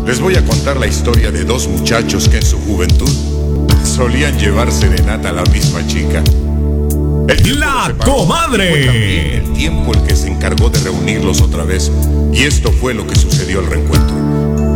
Les voy a contar la historia de dos muchachos que en su juventud solían llevar serenata a la misma chica. ¡La comadre! Fue también el tiempo el que se encargó de reunirlos otra vez. Y esto fue lo que sucedió al reencuentro.